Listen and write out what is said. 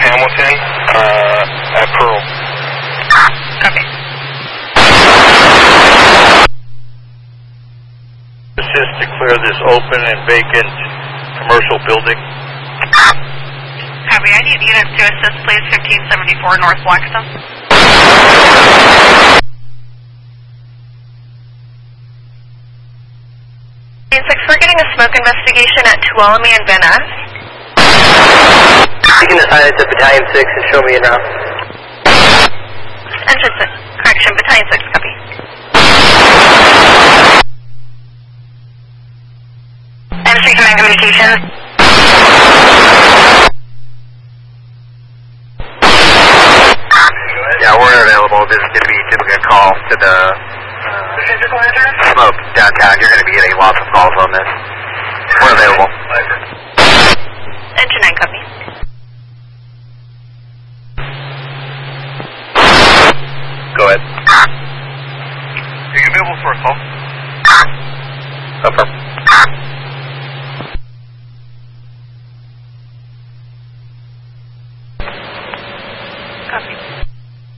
Hamilton, at Pearl. Copy. Assist to clear this open and vacant commercial building. Copy. I need units to assist, please. 1574 North Blackstone. 6, we're getting a smoke investigation at Tuolumne and Van Ness. You can assign it to Battalion 6 and show me enough. Engine 6. Correction, Battalion 6, copy. M3 Command Communications. Yeah, we're available. This is going to be typically a call to the smoke downtown. You're going to be getting lots of calls on this. We're available. Engine 9, copy. Go ahead. Are you available for a call?